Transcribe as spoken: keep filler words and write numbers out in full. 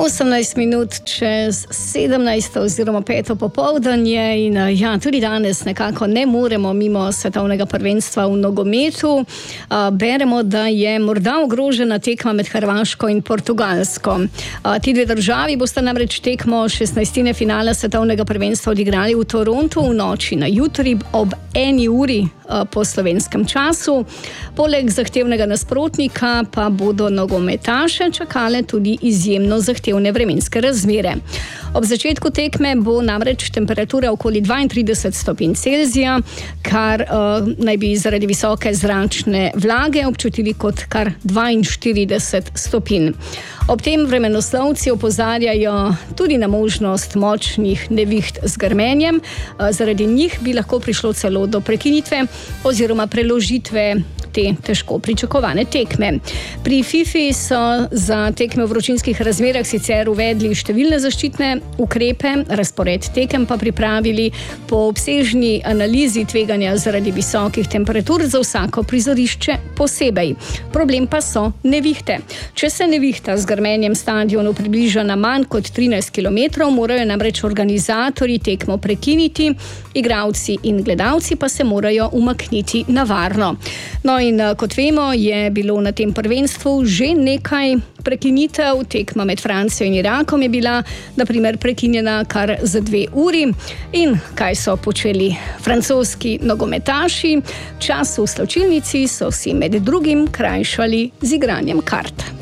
osemnajst minut čez sedemnajsto oziroma peto popoldanje in ja, tudi danes nekako ne moremo mimo svetovnega prvenstva v nogometu. Beremo, da je morda ogrožena tekma med Hrvaško in Portugalsko. Ti dve državi bosta namreč tekmo šestnajstine finala svetovnega prvenstva odigrali v Torontu v noči na jutri ob eni uri po slovenskem času. Poleg zahtevnega nasprotnika pa bodo nogometaše čakale tudi izjemno zahtevne vremenske razmere. Ob začetku tekme bo namreč temperatura okoli dvaintrideset stopinj Celzija, kar uh, naj bi zaradi visoke zračne vlage občutili kot kar dvainštirideset stopinj. Ob tem vremenoslovci opozarjajo tudi na možnost močnih neviht z grmenjem. Zaradi njih bi lahko prišlo celo do prekinitve oziroma preložitve te težko pričakovane tekme. Pri FIFI so za tekme v vročinskih razmerah sicer uvedli številne zaščitne ukrepe, razpored tekem pa pripravili po obsežni analizi tveganja zaradi visokih temperatur za vsako prizorišče posebej. Problem pa so nevihte. Če se nevihta z grmenjem stadionu približa na manj kot trinajst kilometrov, morajo namreč organizatorji tekmo prekiniti, igralci in gledalci pa se morajo umakniti na varno. No in kot vemo, je bilo na tem prvenstvu že nekaj prekinitev. Tekma med Francijo in Irakom je bila na primer prekinjena kar za dve uri. In kaj so počeli francoski nogometaši? Čas v slačilnici so si med drugim krajšali z igranjem kart.